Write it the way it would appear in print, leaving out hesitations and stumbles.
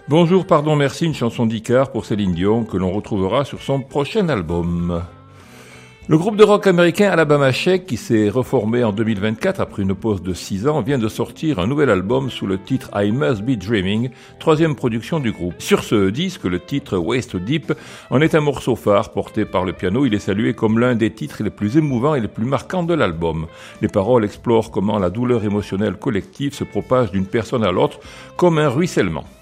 Bonjour, pardon, merci, une chanson d'Icare pour Céline Dion que l'on retrouvera sur son prochain album. Le groupe de rock américain Alabama Shake, qui s'est reformé en 2024 après une pause de 6 ans, vient de sortir un nouvel album sous le titre I Must Be Dreaming, troisième production du groupe. Sur ce disque, le titre Waist Deep en est un morceau phare porté par le piano. Il est salué comme l'un des titres les plus émouvants et les plus marquants de l'album. Les paroles explorent comment la douleur émotionnelle collective se propage d'une personne à l'autre comme un ruissellement.